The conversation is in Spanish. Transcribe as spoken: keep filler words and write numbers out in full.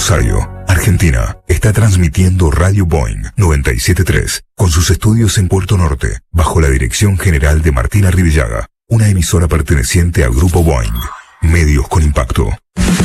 Rosario, Argentina, está transmitiendo Radio Boing noventa y siete punto tres, con sus estudios en Puerto Norte, bajo la dirección general de Martina Rivillaga, una emisora perteneciente al Grupo Boing. Medios con impacto.